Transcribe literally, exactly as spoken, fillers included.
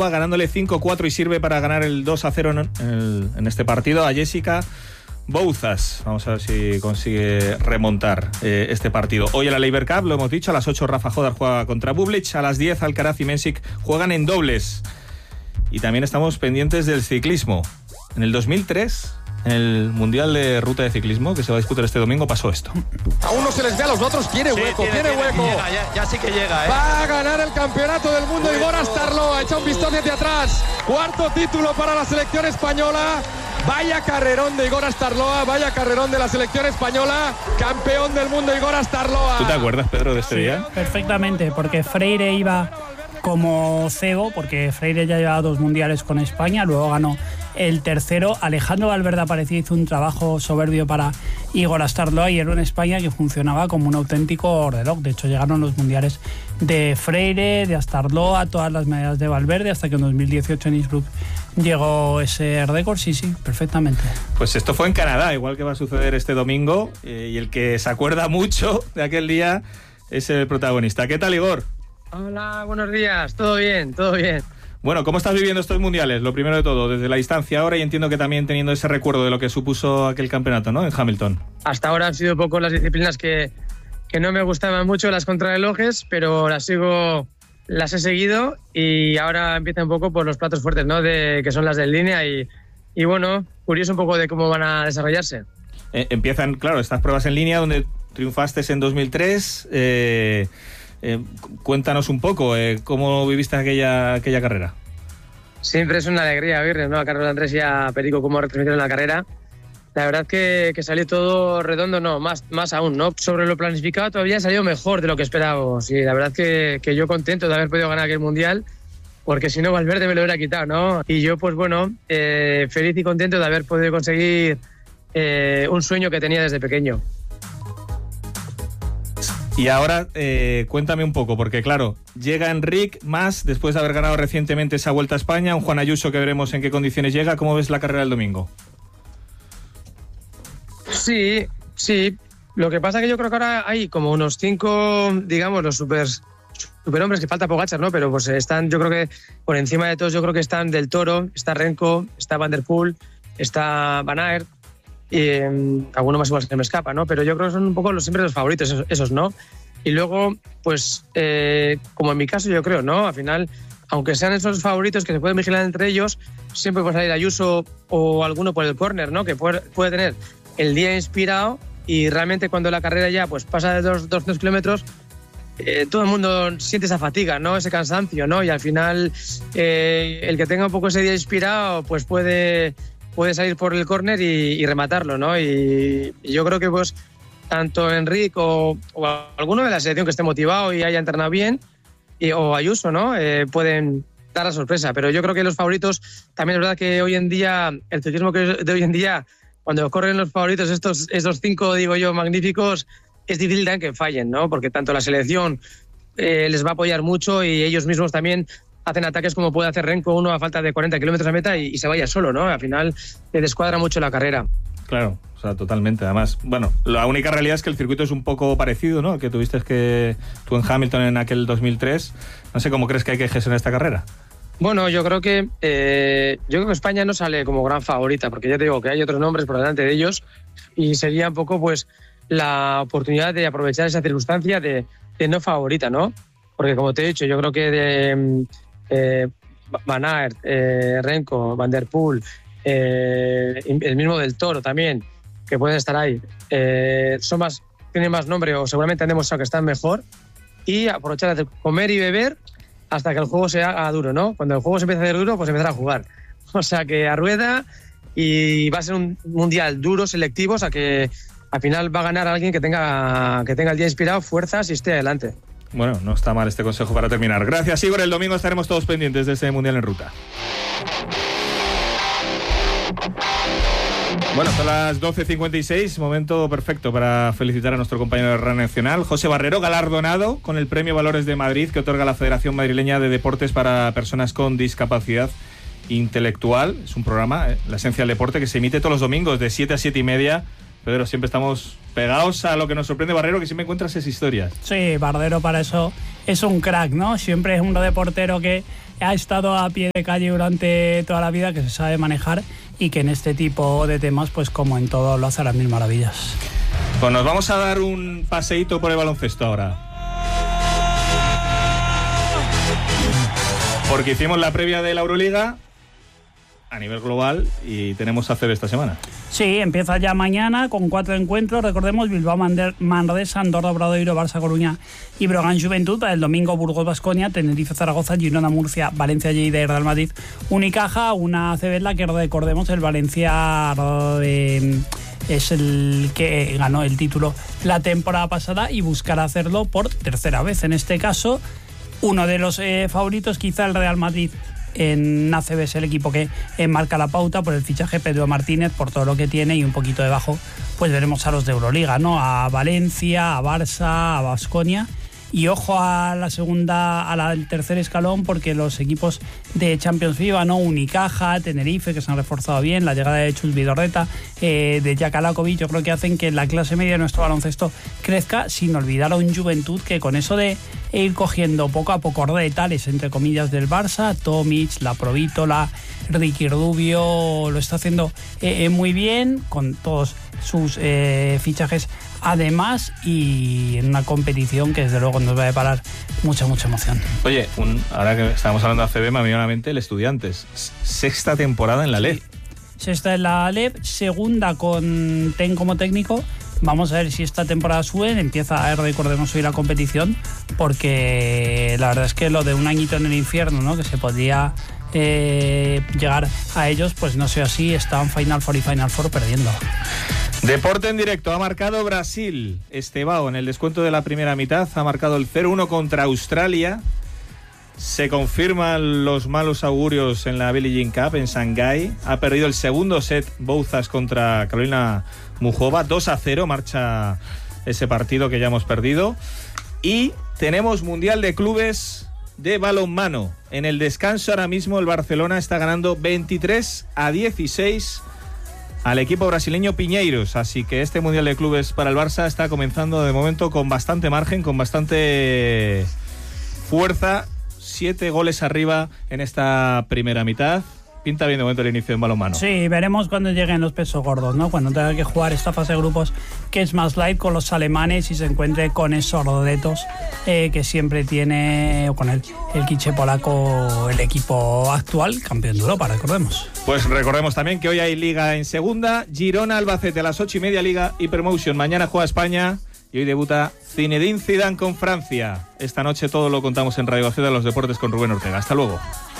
Moldova, ganándole cinco cuatro, y sirve para ganar el dos a cero en, el, en este partido a Jessica Bouzas. Vamos a ver si consigue remontar eh, este partido. Hoy en la Laver Cup, lo hemos dicho, a las ocho Rafa Jodar juega contra Bublik, a las diez Alcaraz y Mensik juegan en dobles. Y también estamos pendientes del ciclismo. En el dos mil tres, en el Mundial de Ruta de Ciclismo, que se va a disputar este domingo, pasó esto. A uno se les ve, a los otros tiene hueco, sí, tiene, tiene hueco. Llega, ya, ya sí que llega, ¿eh? Va a ganar el campeonato del mundo Igor Astarloa. Ha echado un pistón desde atrás. Cuarto título para la selección española. Vaya carrerón de Igor Astarloa, vaya carrerón de la selección española. Campeón del mundo Igor Astarloa. ¿Tú te acuerdas, Pedro, de este sí, día? Perfectamente, porque Freire iba como cebo, porque Freire ya llevaba dos mundiales con España, luego ganó el tercero. Alejandro Valverde apareció, hizo un trabajo soberbio para Igor Astarloa y era una España que funcionaba como un auténtico reloj. De hecho, llegaron los mundiales de Freire, de Astarloa, todas las medallas de Valverde, hasta que en dos mil dieciocho en Innsbruck llegó ese récord. Sí, sí, perfectamente. Pues esto fue en Canadá, igual que va a suceder este domingo, eh, y el que se acuerda mucho de aquel día es el protagonista. ¿Qué tal, Igor? Hola, buenos días, todo bien, todo bien. Bueno, ¿cómo estás viviendo estos mundiales? Lo primero de todo, desde la distancia ahora, y entiendo que también teniendo ese recuerdo de lo que supuso aquel campeonato, ¿no?, en Hamilton. Hasta ahora han sido poco las disciplinas que, que no me gustaban mucho, las contrarrelojes, pero las sigo, las he seguido, y ahora empieza un poco por los platos fuertes, ¿no?, de, que son las de línea, y, y bueno, curioso un poco de cómo van a desarrollarse. Eh, empiezan, claro, estas pruebas en línea donde triunfaste en dos mil tres. Eh, eh, cuéntanos un poco, eh, ¿cómo viviste aquella, aquella carrera? Siempre es una alegría verles, ¿no?, a Carlos Andrés y a Perico cómo retransmitieron la carrera. La verdad que, que salió todo redondo, no, más, más aún, ¿no? Sobre lo planificado todavía salió mejor de lo que esperábamos, y la verdad que, que yo contento de haber podido ganar aquel mundial, porque si no Valverde me lo hubiera quitado, ¿no? Y yo, pues bueno, eh, feliz y contento de haber podido conseguir eh, un sueño que tenía desde pequeño. Y ahora eh, cuéntame un poco, porque claro, llega Enric Mas, después de haber ganado recientemente esa Vuelta a España, un Juan Ayuso que veremos en qué condiciones llega. ¿Cómo ves la carrera del domingo? Sí, sí. Lo que pasa es que yo creo que ahora hay como unos cinco, digamos, los super, superhombres, que falta Pogačar, ¿no? Pero pues están, yo creo que por encima de todos, yo creo que están Del Toro, está Renko, está Van der Poel, está Van Aert, y eh, alguno más igual que me escapa, ¿no? Pero yo creo que son un poco los, siempre los favoritos, esos, esos ¿no? Y luego, pues, eh, como en mi caso, yo creo, ¿no? Al final, aunque sean esos favoritos que se pueden vigilar entre ellos, siempre puede salir Ayuso o alguno por el córner, ¿no? Que puede, puede tener el día inspirado, y realmente cuando la carrera ya pues pasa de dos, dos, dos kilómetros, eh, todo el mundo siente esa fatiga, ¿no? Ese cansancio, ¿no? Y al final, eh, el que tenga un poco ese día inspirado, pues puede... puede salir por el córner y, y rematarlo, ¿no? Y, y yo creo que pues tanto Enric o, o alguno de la selección que esté motivado y haya entrenado bien, y, o Ayuso, ¿no? Eh, pueden dar la sorpresa. Pero yo creo que los favoritos, también es verdad que hoy en día, el ciclismo que de hoy en día, cuando corren los favoritos, estos, estos cinco, digo yo, magníficos, es difícil también que fallen, ¿no? Porque tanto la selección eh, les va a apoyar mucho, y ellos mismos también hacen ataques como puede hacer Renko, uno a falta de cuarenta kilómetros a meta, y, y se vaya solo, ¿no? Al final le descuadra mucho la carrera. Claro, o sea, totalmente. Además, bueno, la única realidad es que el circuito es un poco parecido, ¿no? Que tuviste que tú en Hamilton en aquel dos mil tres. No sé cómo crees que hay que gestionar esta carrera. Bueno, yo creo que eh, yo creo que España no sale como gran favorita, porque ya te digo que hay otros nombres por delante de ellos, y sería un poco pues la oportunidad de aprovechar esa circunstancia de, de no favorita, ¿no? Porque como te he dicho, yo creo que de eh, Van Aert, eh, Renko, Van der Poel, eh, el mismo Del Toro también, que pueden estar ahí, eh, son más, tienen más nombre, o seguramente han demostrado que están mejor, y aprovechar de comer y beber hasta que el juego se haga duro, ¿no? Cuando el juego se empieza a hacer duro, pues empezar a jugar. O sea que a rueda, y va a ser un mundial duro, selectivo, o sea que al final va a ganar alguien que tenga, que tenga el día inspirado, fuerzas y esté adelante. Bueno, no está mal este consejo para terminar. Gracias, Igor. El domingo estaremos todos pendientes de ese Mundial en Ruta. Bueno, son las doce cincuenta y seis, momento perfecto para felicitar a nuestro compañero de Radio Nacional, José Barrero, galardonado con el Premio Valores de Madrid que otorga la Federación Madrileña de Deportes para Personas con Discapacidad Intelectual. Es un programa, eh, La Esencia del Deporte, que se emite todos los domingos de siete a siete y media Pedro, siempre estamos pegados a lo que nos sorprende Barrero, que siempre encuentras esas historias. Sí, Bardero para eso es un crack, ¿no? Siempre es un de portero que ha estado a pie de calle durante toda la vida, que se sabe manejar y que en este tipo de temas, pues como en todo, lo hace a las mil maravillas. Pues nos vamos a dar un paseíto por el baloncesto ahora. Porque hicimos la previa de la Euroliga a nivel global y tenemos A C B esta semana. Sí, empieza ya mañana con cuatro encuentros. Recordemos Bilbao, Manresa, Andorra, Obradoiro, Barça, Coruña y Brogan Juventud. El domingo Burgos, Baskonia, Tenerife, Zaragoza, Girona, Murcia, Valencia, Lleida y Real Madrid, Unicaja. Una A C B en la que recordemos el Valencia eh, es el que ganó el título la temporada pasada y buscará hacerlo por tercera vez. En este caso, uno de los eh, favoritos, quizá el Real Madrid. En A C B es el equipo que eh, marca la pauta por el fichaje Pedro Martínez, por todo lo que tiene, y un poquito debajo pues veremos a los de Euroliga, ¿no? A Valencia, a Barça, a Baskonia. Y ojo a la segunda, a la, al tercer escalón, porque los equipos de Champions FIBA, ¿no? Unicaja, Tenerife, que se han reforzado bien, la llegada de Chus Vidorreta, eh, de Jack Alakovic, yo creo que hacen que la clase media de nuestro baloncesto crezca, sin olvidar a un Juventud que con eso de ir cogiendo poco a poco retales, entre comillas, del Barça, Tomic, la Provítola, Ricky Rubio, lo está haciendo eh, muy bien, con todos sus eh, fichajes además, y en una competición que desde luego nos va a deparar mucha, mucha emoción. Oye, un, ahora que estábamos hablando de A C B, me ha venido a la mente el Estudiantes. Sexta temporada en la L E V. Sexta en la L E V, segunda con Ten como técnico. Vamos a ver si esta temporada suben, empieza a recordemos hoy la competición, porque la verdad es que lo de un añito en el infierno, ¿no? Que se podía eh, llegar a ellos, pues no sé así, están Final Four y Final Four perdiendo. Deporte en directo, ha marcado Brasil. Estebao en el descuento de la primera mitad ha marcado el cero uno contra Australia. Se confirman los malos augurios en la Billie Jean Cup en Shanghái. Ha perdido el segundo set Bouzas contra Carolina Muchova. dos a cero marcha ese partido que ya hemos perdido. Y tenemos Mundial de Clubes de balonmano. En el descanso ahora mismo el Barcelona está ganando veintitrés a dieciséis al equipo brasileño Piñeiros, así que este Mundial de Clubes para el Barça está comenzando de momento con bastante margen, con bastante fuerza. Siete goles arriba en esta primera mitad. Pinta bien de momento el inicio en balonmano. Sí, veremos cuando lleguen los pesos gordos, ¿no? Cuando tenga que jugar esta fase de grupos que es más light con los alemanes y se encuentre con esos rodetos eh, que siempre tiene, o con el, el quiche polaco, el equipo actual campeón de Europa, recordemos. Pues recordemos también que hoy hay Liga en segunda. Girona, Albacete a las ocho y media, Liga Hypermotion. Mañana juega España y hoy debuta Zinedine Zidane con Francia. Esta noche todo lo contamos en Radio Ciudad de los Deportes con Rubén Ortega. Hasta luego.